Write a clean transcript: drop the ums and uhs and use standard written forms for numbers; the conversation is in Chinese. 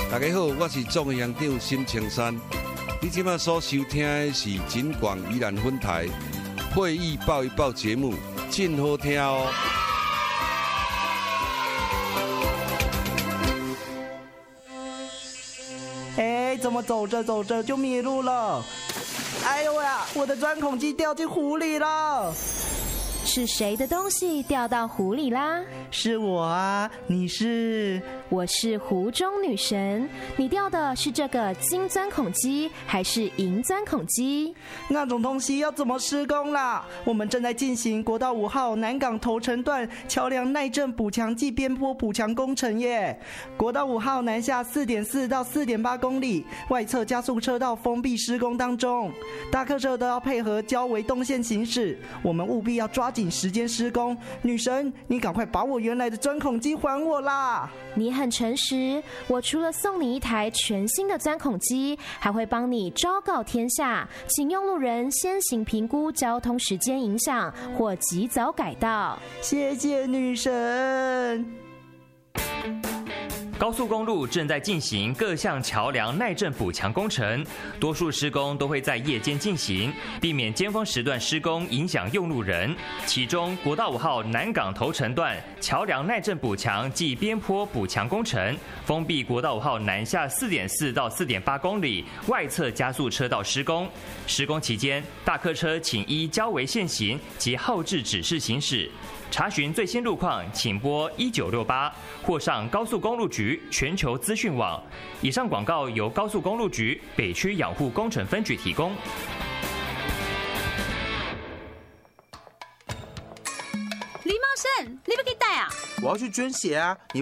大家好，我是总乡长沈青山。你即马所收听的是警广宜兰分台会议报一报节目，真好听哦。 怎么走着走着就迷路了？哎呦呀，我的钻孔机掉进湖里了！ 是谁的东西掉到湖里啦？ 是我啊，你是？ 我是湖中女神。你掉的是这个金钻孔机还是银钻孔机？ 那种东西要怎么施工啦？我们正在进行国道5号南港头城段桥梁耐震补强暨边坡补强工程耶。国道5号南下4.4到4.8公里，外侧加速车道封闭施工当中，大客车都要配合交维动线行驶，我们务必要抓紧时间施工。女神，你赶快把我原来的钻孔机还我啦！ 你很诚实，我除了送你一台全新的钻孔机，还会帮你昭告天下，请用路人先行评估交通时间影响或及早改道。 谢谢女神。 高速公路正在进行各项桥梁耐震补强工程，多数施工都会在夜间进行，避免尖峰时段施工影响用路人。其中，国道5号南港头城段桥梁耐震补强暨边坡补强工程，封闭国道5号南下4.4到4.8公里外侧加速车道施工。施工期间，大客车请依交维现行及后置指示行驶。查询最新路况，请拨1968或上高速公路局全球资讯网。以上广告由高速公路局北区养护工程分局提供。 李茂盛，你要去带啊？ 我要去捐血啊！你